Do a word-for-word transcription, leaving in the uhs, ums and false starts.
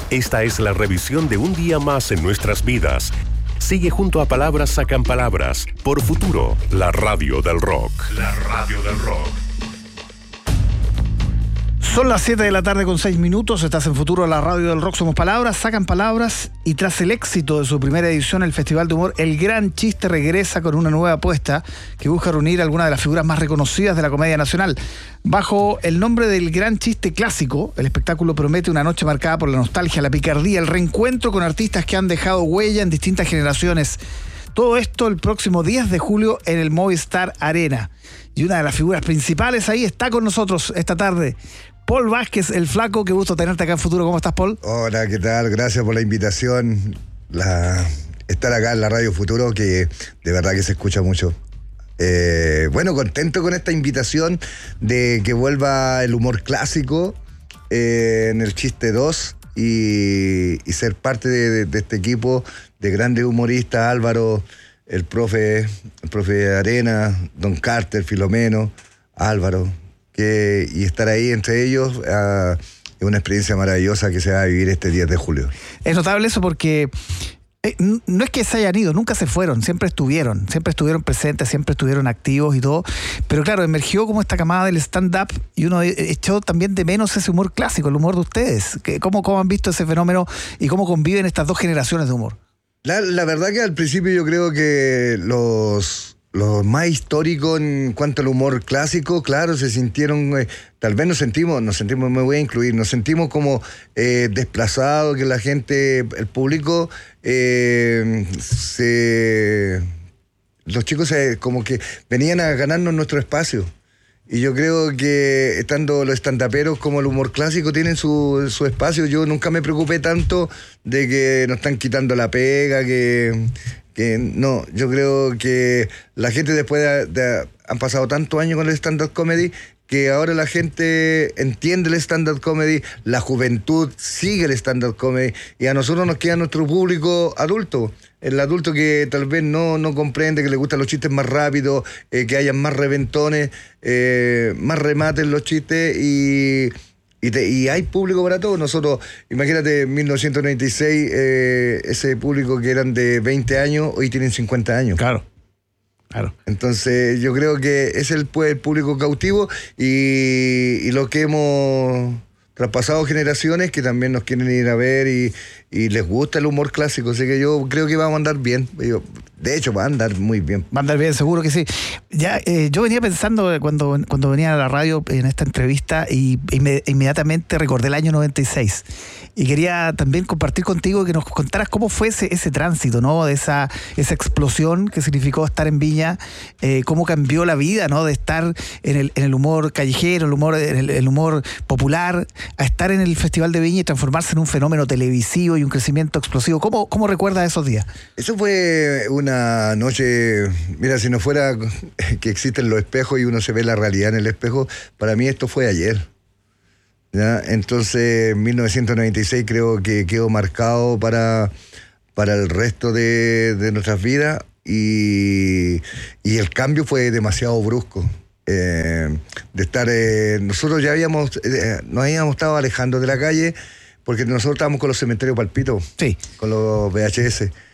Esta es la revisión de un día más en nuestras vidas. Sigue junto a Palabras Sacan Palabras por Futuro, la radio del rock. La radio del rock. Son las siete de la tarde con seis minutos, estás en Futuro, la radio del rock. Somos Palabras, Sacan Palabras, y tras el éxito de su primera edición, el Festival de Humor El Gran Chiste regresa con una nueva apuesta que busca reunir a algunas de las figuras más reconocidas de la comedia nacional. Bajo el nombre del Gran Chiste Clásico, el espectáculo promete una noche marcada por la nostalgia, la picardía, el reencuentro con artistas que han dejado huella en distintas generaciones. Todo esto el próximo diez de julio en el Movistar Arena. Y una de las figuras principales ahí está con nosotros esta tarde, Paul Vázquez, el Flaco. Qué gusto tenerte acá en Futuro. ¿Cómo estás, Paul? Hola, ¿qué tal? Gracias por la invitación. La... Estar acá en la Radio Futuro, que de verdad que se escucha mucho. Eh, bueno, contento con esta invitación de que vuelva el humor clásico eh, en el Chiste dos y, y ser parte de, de, de este equipo de grandes humoristas, Álvaro, el profe, el profe Arena, Don Carter, Filomeno, Álvaro. Que, y estar ahí entre ellos uh, es una experiencia maravillosa que se va a vivir este diez de julio. Es notable eso porque eh, no es que se hayan ido, nunca se fueron, siempre estuvieron, siempre estuvieron presentes, siempre estuvieron activos y todo, pero claro, emergió como esta camada del stand-up y uno echó también de menos ese humor clásico, el humor de ustedes. ¿Cómo, cómo han visto ese fenómeno y cómo conviven estas dos generaciones de humor? La, la verdad que al principio yo creo que los... Los más históricos en cuanto al humor clásico, claro, se sintieron, eh, tal vez nos sentimos, nos sentimos, me voy a incluir, nos sentimos como eh, desplazados, que la gente, el público, eh, se, los chicos se, como que venían a ganarnos nuestro espacio. Y yo creo que estando los estandaperos como el humor clásico tienen su, su espacio. Yo nunca me preocupé tanto de que nos están quitando la pega, que... Que no, yo creo que la gente después de, de han pasado tantos años con el stand-up comedy que ahora la gente entiende el stand-up comedy, la juventud sigue el stand-up comedy y a nosotros nos queda nuestro público adulto, el adulto que tal vez no, no comprende, que le gustan los chistes más rápidos, eh, que hayan más reventones, eh, más remates en los chistes y... Y, te, y hay público para todo. Nosotros, imagínate, en mil novecientos noventa y seis, eh, ese público que eran de veinte años, hoy tienen cincuenta años. Claro, claro. Entonces, yo creo que es el, pues, el público cautivo y, y lo que hemos traspasado generaciones que también nos quieren ir a ver y, y les gusta el humor clásico. Así que yo creo que vamos a andar bien. De hecho, va a andar muy bien. Va a andar bien, seguro que sí. Ya, eh, yo venía pensando cuando, cuando venía a la radio en esta entrevista y, y me, inmediatamente recordé el año noventa y seis. Y quería también compartir contigo que nos contaras cómo fue ese, ese tránsito, ¿no? De esa, esa explosión que significó estar en Viña, eh, cómo cambió la vida, ¿no? De estar en el, en el humor callejero, el humor, en el, el humor popular, a estar en el Festival de Viña y transformarse en un fenómeno televisivo y un crecimiento explosivo. ¿Cómo, cómo recuerdas esos días? Eso fue una noche, mira, si no fuera que existen los espejos y uno se ve la realidad en el espejo, para mí esto fue ayer. ¿Ya? Entonces, mil novecientos noventa y seis creo que quedó marcado para, para el resto de, de nuestras vidas y, y el cambio fue demasiado brusco. Eh, de estar, eh, nosotros ya habíamos, eh, nos habíamos estado alejando de la calle porque nosotros estábamos con los cementerios palpitos, sí, con los V H S.